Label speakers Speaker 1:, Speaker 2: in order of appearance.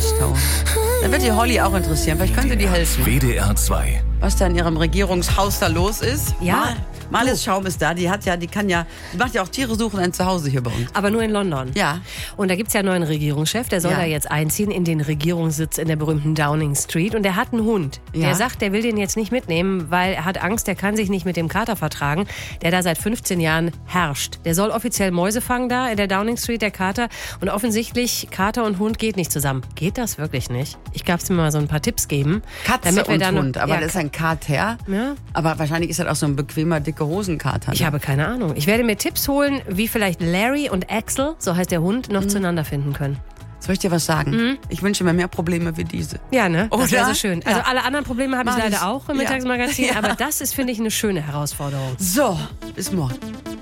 Speaker 1: Tauchen. Da wird die Holly auch interessieren. Vielleicht könnte die helfen.
Speaker 2: WDR 2.
Speaker 1: Was da in ihrem Regierungshaus da los ist.
Speaker 3: Ja.
Speaker 1: Marlies Schaum ist da, die macht ja auch Tiere suchen ein Zuhause hier bei uns.
Speaker 3: Aber nur in London.
Speaker 1: Ja.
Speaker 3: Und da gibt es ja einen neuen Regierungschef, der soll da jetzt einziehen in den Regierungssitz in der berühmten Downing Street. Und der hat einen Hund.
Speaker 1: Ja.
Speaker 3: Der sagt, der will den jetzt nicht mitnehmen, weil er hat Angst, der kann sich nicht mit dem Kater vertragen, der da seit 15 Jahren herrscht. Der soll offiziell Mäuse fangen da in der Downing Street, der Kater. Und offensichtlich, Kater und Hund geht nicht zusammen. Geht das wirklich nicht? Ich gab es mir mal so ein paar Tipps geben.
Speaker 1: Katze
Speaker 3: damit wir
Speaker 1: und
Speaker 3: dann
Speaker 1: Hund, aber das ist ein Kater.
Speaker 3: Ja.
Speaker 1: Aber wahrscheinlich ist das auch so ein bequemer, dicke Hosenkater.
Speaker 3: Ich habe keine Ahnung. Ich werde mir Tipps holen, wie vielleicht Larry und Axel, so heißt der Hund, noch zueinander finden können.
Speaker 1: Soll ich dir was sagen? Ich wünsche mir mehr Probleme wie diese.
Speaker 3: Ja, ne? Das wäre
Speaker 1: Oder?
Speaker 3: so schön.
Speaker 1: Ja.
Speaker 3: Also alle anderen Probleme habe ich
Speaker 1: Mach
Speaker 3: leider
Speaker 1: ich.
Speaker 3: auch im
Speaker 1: Ja.
Speaker 3: Mittagsmagazin,
Speaker 1: Ja.
Speaker 3: aber das ist, finde ich, eine schöne Herausforderung.
Speaker 1: So, bis morgen.